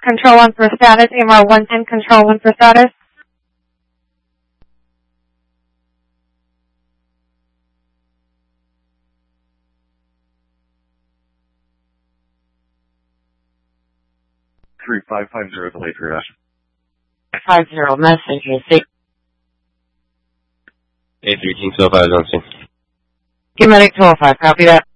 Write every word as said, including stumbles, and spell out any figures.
Control one for status. A M R one ten, Control one for status. three five five zero, delayed for dash. five zero, messenger, six. A three King two oh five is on scene. Give medic two oh five, copy that.